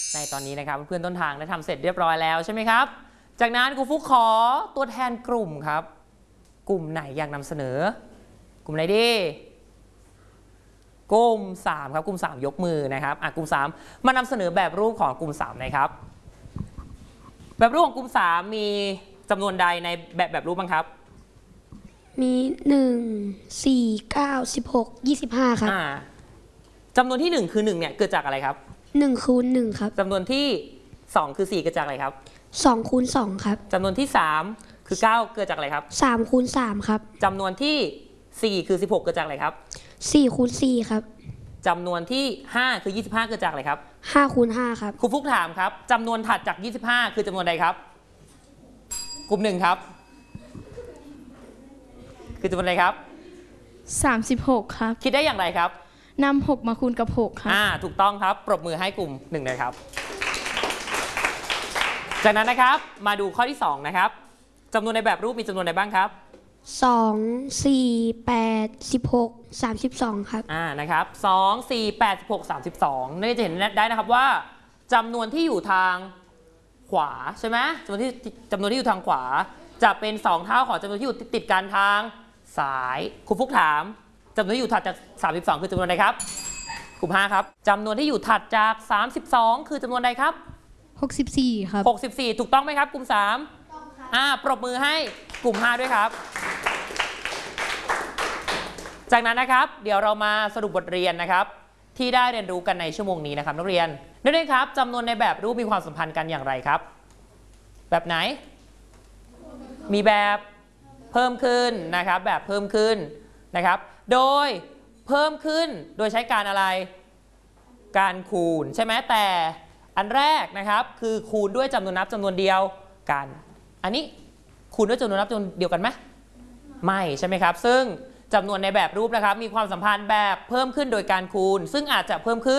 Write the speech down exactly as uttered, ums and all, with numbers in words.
ในตอนนี้นะครับเพื่อนต้นทางได้ทำเสร็จเรียบร้อยแล้วใช่ไหมครับจากนั้นครูฟุกขอตัวแทนกลุ่มครับกลุ่มไหนอยากนำเสนอกลุ่มไหนดีกลุ่มสามครับกลุ่มสามยกมือนะครับอ่ะกลุ่มสามมานำเสนอแบบรูปของกลุ่มสามนะครับแบบรูปของกลุ่มสามมีจำนวนใดในแบบแบบรูปบ้างครับมีหนึ่ง สี่ เก้า สิบหก ยี่สิบห้าครับอ่าจำนวนที่หนึ่งคือหนึ่งเนี่ยเกิดจากอะไรครับหนึ่งคูณหนึ่งครับจำนวนที่สองคือสี่เกิดจากอะไรครับสองคูณสองครับจำนวนที่สามคือเก้าเกิดจากอะไรครับสามคูณสามครับจำนวนที่สี่คือสิบหกเกิดจากอะไรครับสี่คูณสี่ครับจำนวนที่ห้าคือยี่สิบห้าเกิดจากอะไรครับห้าคูณห้าครับครูฟุกถามครับจำนวนถัดจากยี่สิบห้าคือจำนวนใดครับกลุ่มหนึ่งครับคือจำนวนใดครับสามสิบหกครับคิดได้อย่างไรครับนำหกมาคูณกับหกครับอ่าถูกต้องครับปรบมือให้กลุ่มหนึ่งเลยครับจากนั้นนะครับมาดูข้อที่สองนะครับจำนวนในแบบรูปมีจำนวนใดบ้างครับสอง สี่ แปด สิบหก สามสิบสองครับอ่านะครับสอง สี่ แปด สิบหก สามสิบสองนี่จะเห็นได้นะครับว่าจำนวนที่อยู่ทางขวาใช่ไหมจำนวนที่จำนวนที่อยู่ทางขวาจะเป็นสองเท่าของจำนวนที่อยู่ติดกันทางซ้ายครูฟุกถามจำนวนที่อยู่ถัดจากสามสิบสองคือจำนวนใดครับกลุ่มห้าครับจำนวนที่อยู่ถัดจากสามสิบสองคือจำนวนใดครับหกสิบสี่ครับหกสิบสี่ถูกต้องไหมครับกลุ่มสามอ่าปรบมือให้กลุ่มห้าด้วยครับจากนั้นนะครับเดี๋ยวเรามาสรุปบทเรียนนะครับที่ได้เรียนรู้กันในชั่วโมงนี้นะครับนักเรียนนักเรียนครับจำนวนในแบบรูปมีความสัมพันธ์กันอย่างไรครับแบบไหนมีแบบเพิ่มขึ้นนะครับแบบเพิ่มขึ้นนะครับโดยเพิ่มขึ้นโดยใช้การอะไรการคูณใช่ไหมแต่อันแรกนะครับคือคูณด้วยจำนวนนับจำนวนเดียวกันอันนี้คูณด้วยจำนวนนับจำนวนเดียวกันไหมไม่ใช่ไหมครับซึ่งจำนวนในแบบรูปนะครับมีความสัมพันธ์แบบเพิ่มขึ้นโดยการคูณซึ่งอาจจะเพิ่มขึ้น